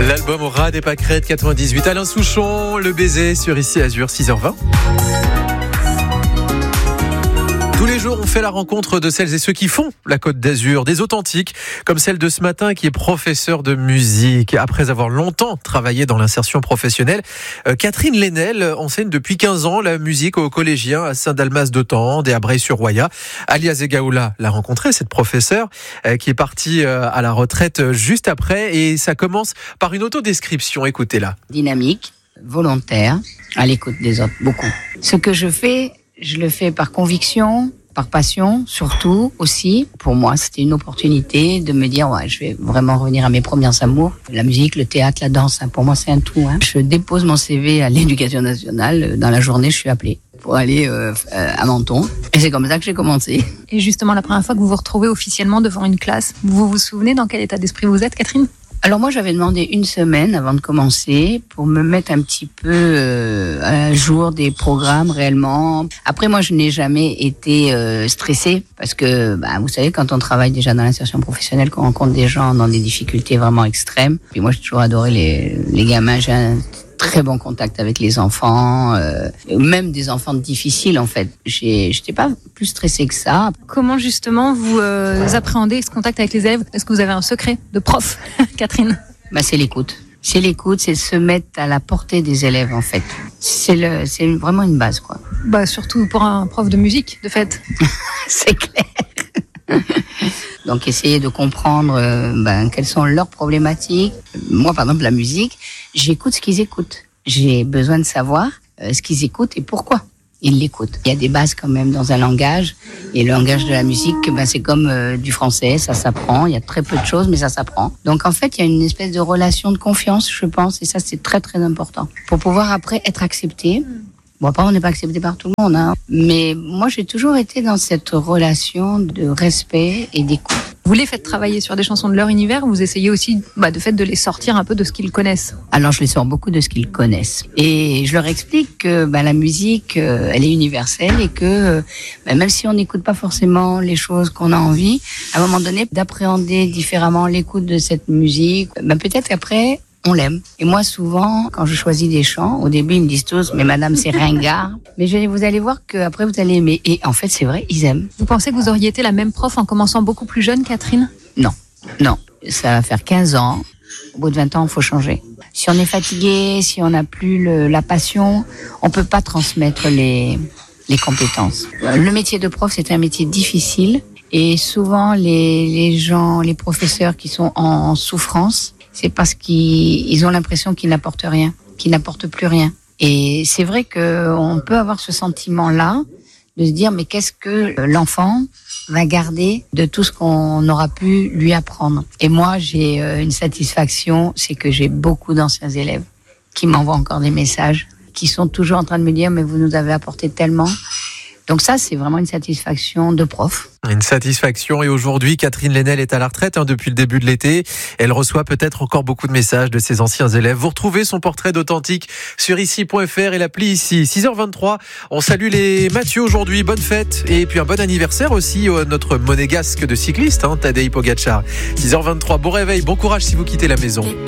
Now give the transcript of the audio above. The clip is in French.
L'album au ras des pâquerettes 98. Alain Souchon, Le Baiser sur Ici Azur, 6h20. Tous les jours, on fait la rencontre de celles et ceux qui font la Côte d'Azur, des authentiques, comme celle de ce matin qui est professeure de musique. Après avoir longtemps travaillé dans l'insertion professionnelle, Catherine Lenel enseigne depuis 15 ans la musique aux collégiens à Saint-Dalmas-de-Tende et à Breil-sur-Roya. Alia Zegaoula l'a rencontrée, cette professeure, qui est partie à la retraite juste après. Et ça commence par une autodescription. Écoutez-la. Dynamique, volontaire, à l'écoute des autres, beaucoup. Ce que je fais, je le fais par conviction, par passion, surtout aussi. Pour moi, c'était une opportunité de me dire, ouais, je vais vraiment revenir à mes premiers amours. La musique, le théâtre, la danse, pour moi, c'est un tout. Je dépose mon CV à l'Éducation nationale. Dans la journée, je suis appelée pour aller à Menton. Et c'est comme ça que j'ai commencé. Et justement, la première fois que vous vous retrouvez officiellement devant une classe, vous vous souvenez dans quel état d'esprit vous êtes, Catherine ? Alors moi, j'avais demandé une semaine avant de commencer pour me mettre un petit peu à jour des programmes réellement. Après, moi, je n'ai jamais été stressée parce que, vous savez, quand on travaille déjà dans l'insertion professionnelle, qu'on rencontre des gens dans des difficultés vraiment extrêmes. Puis moi, j'ai toujours adoré les gamins. J'ai un très bon contact avec les enfants, même des enfants difficiles en fait. J'étais pas plus stressée que ça. Comment justement vous appréhendez ce contact avec les élèves ? Est-ce que vous avez un secret de prof, Catherine ? C'est l'écoute. C'est l'écoute, c'est se mettre à la portée des élèves en fait. C'est vraiment une base quoi. Surtout pour un prof de musique, de fait. C'est clair. Donc essayer de comprendre quelles sont leurs problématiques. Moi par exemple la musique, j'écoute ce qu'ils écoutent. J'ai besoin de savoir ce qu'ils écoutent et pourquoi ils l'écoutent. Il y a des bases quand même dans un langage. Et le langage de la musique, c'est comme du français, ça s'apprend. Il y a très peu de choses, mais ça s'apprend. Donc en fait, il y a une espèce de relation de confiance, je pense. Et ça, c'est très très important. Pour pouvoir après être accepté. Bon, après, on n'est pas accepté par tout le monde, mais moi, j'ai toujours été dans cette relation de respect et d'écoute. Vous les faites travailler sur des chansons de leur univers, ou vous essayez aussi de les sortir un peu de ce qu'ils connaissent ? Alors, je les sors beaucoup de ce qu'ils connaissent. Et je leur explique que la musique, elle est universelle et que même si on n'écoute pas forcément les choses qu'on a envie, à un moment donné, d'appréhender différemment l'écoute de cette musique, peut-être qu'après, on l'aime. Et moi, souvent, quand je choisis des chants, au début, ils me disent tous, mais madame, c'est ringard. Mais vous allez voir qu'après, vous allez aimer. Et en fait, c'est vrai, ils aiment. Vous pensez que vous auriez été la même prof en commençant beaucoup plus jeune, Catherine ? Non. Ça va faire 15 ans. Au bout de 20 ans, il faut changer. Si on est fatigué, si on n'a plus la passion, on peut pas transmettre les compétences. Le métier de prof, c'est un métier difficile. Et souvent, les gens, les professeurs qui sont en souffrance, c'est parce qu'ils ont l'impression qu'ils n'apportent rien, qu'ils n'apportent plus rien. Et c'est vrai qu'on peut avoir ce sentiment-là, de se dire, mais qu'est-ce que l'enfant va garder de tout ce qu'on aura pu lui apprendre ? Et moi, j'ai une satisfaction, c'est que j'ai beaucoup d'anciens élèves qui m'envoient encore des messages, qui sont toujours en train de me dire, mais vous nous avez apporté tellement. Donc ça, c'est vraiment une satisfaction de prof. Une satisfaction. Et aujourd'hui, Catherine Lenel est à la retraite depuis le début de l'été. Elle reçoit peut-être encore beaucoup de messages de ses anciens élèves. Vous retrouvez son portrait d'authentique sur ici.fr et l'appli ici. 6h23, on salue les Mathieu aujourd'hui. Bonne fête. Et puis un bon anniversaire aussi à notre monégasque de cycliste, Tadej Pogacar. 6h23, bon réveil, bon courage si vous quittez la maison.